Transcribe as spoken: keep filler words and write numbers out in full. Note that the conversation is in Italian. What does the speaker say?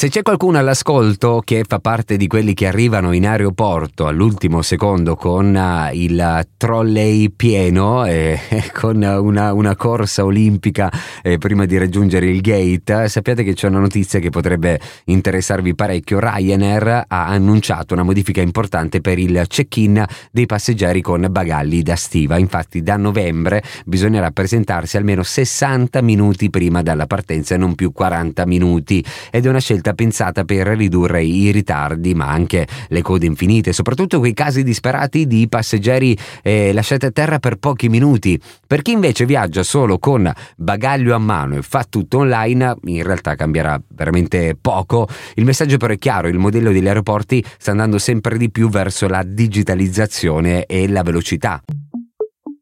Se c'è qualcuno all'ascolto che fa parte di quelli che arrivano in aeroporto all'ultimo secondo con uh, il trolley pieno e eh, con una, una corsa olimpica eh, prima di raggiungere il gate, sappiate che c'è una notizia che potrebbe interessarvi parecchio. Ryanair ha annunciato una modifica importante per il check-in dei passeggeri con bagagli da stiva. Infatti da novembre bisognerà presentarsi almeno sessanta minuti prima dalla partenza e non più quaranta minuti, ed è una scelta pensata per ridurre i ritardi ma anche le code infinite, soprattutto quei casi disperati di passeggeri eh, lasciati a terra per pochi minuti. Per chi invece viaggia solo con bagaglio a mano e fa tutto online, in realtà cambierà veramente poco. Il messaggio però è chiaro: il modello degli aeroporti sta andando sempre di più verso la digitalizzazione e la velocità.